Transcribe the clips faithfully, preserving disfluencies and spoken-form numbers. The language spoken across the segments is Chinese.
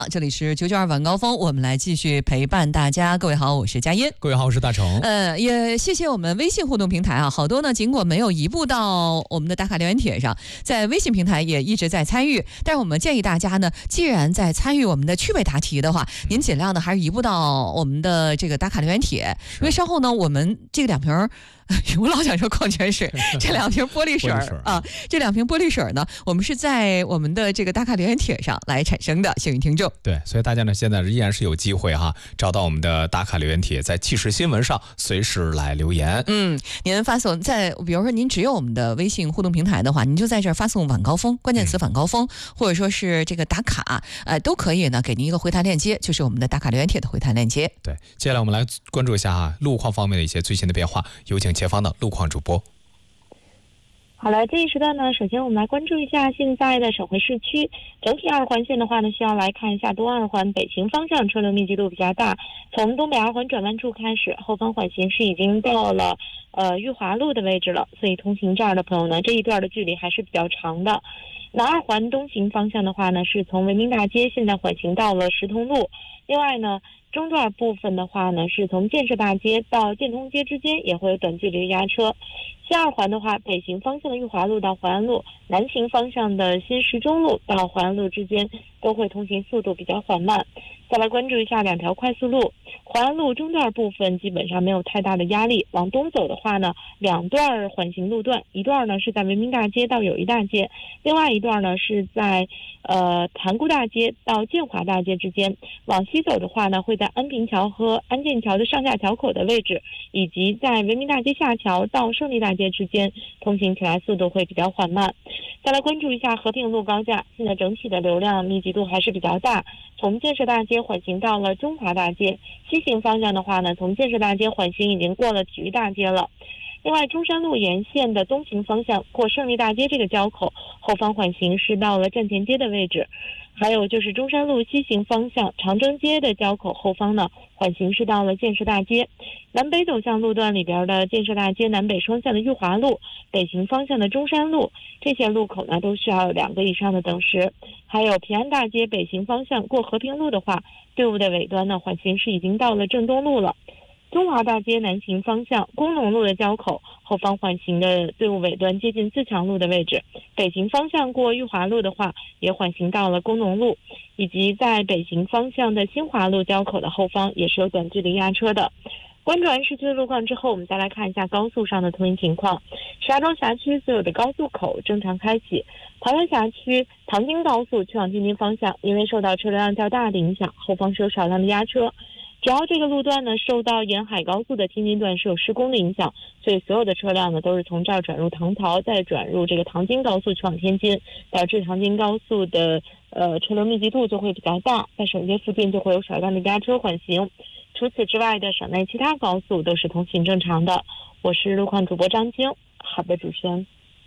这里是九九二晚高峰，我们来继续陪伴大家。各位好，我是佳音。 各位好，我是大成。 呃，也谢谢我们微信互动平台啊，好多呢，尽管没有移步到我们的打卡留言帖上，在微信平台也一直在参与。但是我们建议大家呢，既然在参与我们的趣味答题的话，您尽量呢还是移步到我们的这个打卡留言帖，因为稍后呢，我们这个两瓶。我老想说矿泉水，这两瓶玻璃水啊，这两瓶玻璃水呢，我们是在我们的这个打卡留言帖上来产生的，幸运听众。 对，所以大家呢现在依然是有机会哈，找到我们的打卡留言帖，在即时新闻上随时来留言。 嗯，您发送在，比如说您只有我们的微信互动平台的话，您就在这儿发送晚高峰关键词晚高峰，或者说是这个打卡，呃，都可以呢，给您一个回弹链接，就是我们的打卡留言帖的回弹链接。 对，接下来我们来关注一下哈路况方面的一些最新的变化，有请前方的路况主播。 好了，这一时段呢，首先我们来关注一下现在的省会市区整体二环线的话呢，需要来看一下东二环北行方向车流密集度比较大，从东北二环转弯处开始，后方缓行是已经到了呃裕华路的位置了，所以通行这儿的朋友呢，这一段的距离还是比较长的。南二环东行方向的话呢，是从文明大街现在缓行到了石通路，另外呢中段部分的话呢，是从建设大街到建通街之间也会有短距离压车。西二环的话，北行方向的裕华路到淮安路，南行方向的新石中路到淮安路之间都会通行速度比较缓慢。再来关注一下两条快速路，淮安路中段部分基本上没有太大的压力，往东走的话呢，两段缓行路段，一段呢是在文明大街到友谊大街，另外一段呢是在呃塘沽大街到建华大街之间。往西走的话呢，会在安平桥和安建桥的上下桥口的位置，以及在文明大街下桥到胜利大街之间通行起来速度会比较缓慢。再来关注一下和平路高架，现在整体的流量密集度还是比较大，从建设大街缓行到了中华大街，西行方向的话呢，从建设大街缓行已经过了体育大街了。另外，中山路沿线的东行方向过胜利大街这个交口，后方缓行是到了站前街的位置。还有就是中山路西行方向长征街的交口后方呢，缓行是到了建设大街。南北走向路段里边的建设大街南北双向的裕华路，北行方向的中山路，这些路口呢都需要两个以上的等时。还有平安大街北行方向过和平路的话，队伍的尾端呢缓行是已经到了正东路了。中华大街南行方向工农路的交口后方缓行的队伍尾端接近自强路的位置，北行方向过裕华路的话也缓行到了工农路，以及在北行方向的新华路交口的后方也是有短距离压车的。关注完市区的路况之后，我们再来看一下高速上的通行情况。石家庄辖区所有的高速口正常开启，桃园辖区唐京高速去往天津方向因为受到车流量较大的影响，后方是有少量的压车。主要这个路段呢，受到沿海高速的天津段是有施工的影响，所以所有的车辆呢都是从这儿转入唐桃，再转入这个唐京高速去往天津，导致唐京高速的呃车流密集度就会比较大，在省街附近就会有少量的压车缓行。除此之外的省内其他高速都是通行正常的。我是路况主播张晶，好的，主持人。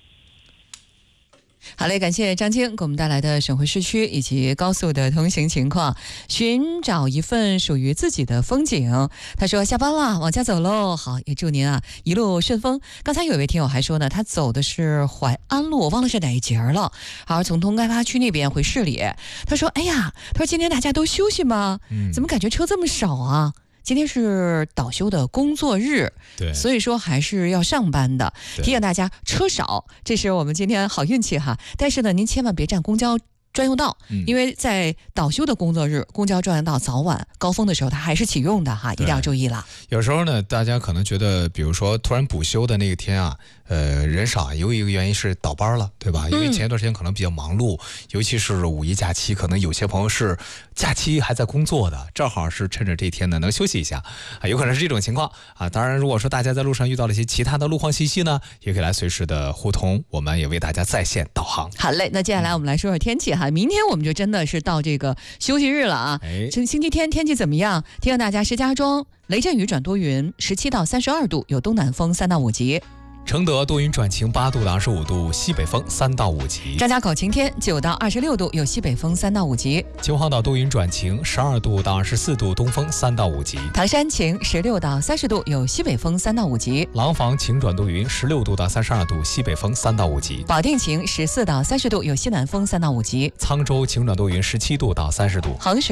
好嘞，感谢张晶给我们带来的省会市区以及高速的通行情况。寻找一份属于自己的风景，他说下班了，往家走喽。好，也祝您啊一路顺风。刚才有一位听友还说呢，他走的是淮安路，我忘了是哪一节了。好，从东开发区那边回市里。他说，哎呀，他说今天大家都休息吗？怎么感觉车这么少啊？今天是倒休的工作日， 对， 所以说还是要上班的。提醒大家车少，这是我们今天好运气哈。但是呢，您千万别占公交专用道， 嗯、 因为在倒休的工作日，公交专用道早晚高峰的时候它还是启用的哈，一定要注意了。 有时候呢，大家可能觉得，比如说突然补休的那个天啊，呃，人少，有一个原因是倒班了，对吧？因为前一段时间可能比较忙碌，嗯、尤其是五一假期，可能有些朋友是假期还在工作的，正好是趁着这天呢能休息一下啊，有可能是这种情况啊。当然，如果说大家在路上遇到了一些其他的路况信息呢，也可以来随时的互通，我们也为大家在线导航。 好嘞，那接下来我们来说说天气哈。明天我们就真的是到这个休息日了啊。 哎， 星期天天气怎么样？提醒大家，石家庄雷阵雨转多云，十七到三十二度，有东南风三到五级。 承德多云转晴八度到二十五度，西北风三到五级。 张家口晴天九到二十六度，有西北风三到五级。 秦皇岛多云转晴十二度到二十四度，东风三到五级。 唐山晴十六到三十度，有西北风三到五级。 廊坊晴转多云十六度到三十二度，西北风三到五级。 保定晴十四到三十度，有西南风三到五级。 沧州晴转多云十七度到三十度。 衡水